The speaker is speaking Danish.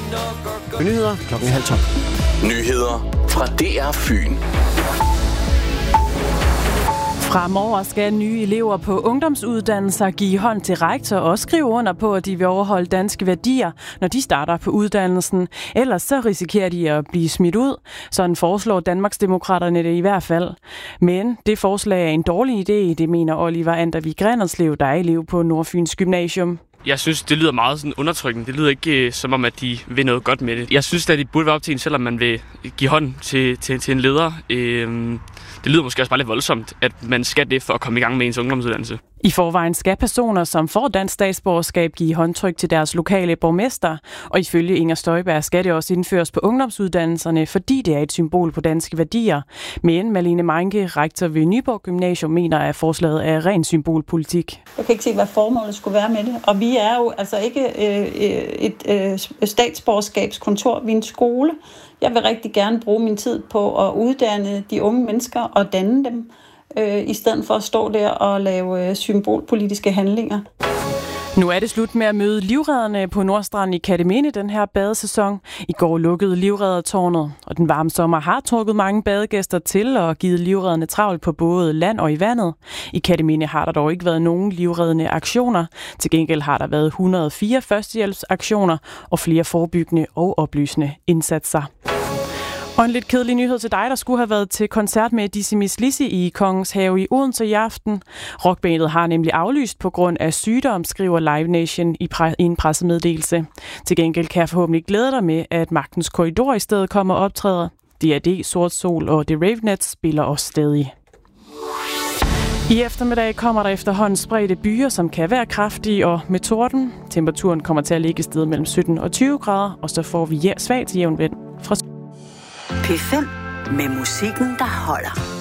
Nyheder 11:30. Nyheder fra DR Fyn. Fremover skal nye elever på ungdomsuddannelser give hånd til rektor og skrive under på, at de vil overholde danske værdier, når de starter på uddannelsen. Ellers så risikerer de at blive smidt ud. Sådan foreslår Danmarksdemokraterne det i hvert fald. Men det forslag er en dårlig idé, det mener Oliver Andervig Grenderslev, der er elev på Nordfyns Gymnasium. Jeg synes, det lyder meget sådan undertrykkende. Det lyder ikke som om, at de vil noget godt med det. Jeg synes, at det burde være op til en, selvom man vil give hånd til en leder. Det lyder måske også bare lidt voldsomt, at man skal det for at komme i gang med ens ungdomsuddannelse. I forvejen skal personer, som får dansk statsborgerskab, give håndtryk til deres lokale borgmester, og ifølge Inger Støjberg skal det også indføres på ungdomsuddannelserne, fordi det er et symbol på danske værdier. Men Malene Meinke, rektor ved Nyborg Gymnasium, mener, at forslaget er ren symbolpolitik. Jeg kan ikke se, hvad formålet skulle være med det. Og vi er jo altså ikke et statsborgerskabskontor, vi er en skole. Jeg vil rigtig gerne bruge min tid på at uddanne de unge mennesker og danne dem, i stedet for at stå der og lave symbolpolitiske handlinger. Nu er det slut med at møde livredderne på Nordstrand i Kerteminde den her badesæson. I går lukkede livreddertårnet, og den varme sommer har trukket mange badegæster til og givet livredderne travlt på både land og i vandet. I Kerteminde har der dog ikke været nogen livreddende aktioner. Til gengæld har der været 104 førstehjælpsaktioner og flere forebyggende og oplysende indsatser. Og en lidt kedelig nyhed til dig, der skulle have været til koncert med Dizzy Miss Lizzy i Kongens Have i Odense i aften. Rockbandet har nemlig aflyst på grund af sygdom, skriver Live Nation i en pressemeddelelse. Til gengæld kan jeg forhåbentlig glæde dig med, at Magtens Korridor i stedet kommer og optræder. D.A.D., Sort Sol og The Ravenettes spiller også stadig. I eftermiddag kommer der efterhånden spredte byer, som kan være kraftige og med torden. Temperaturen kommer til at ligge et sted mellem 17 og 20 grader, og så får vi svag til jævn vind fra P5 med musikken, der holder.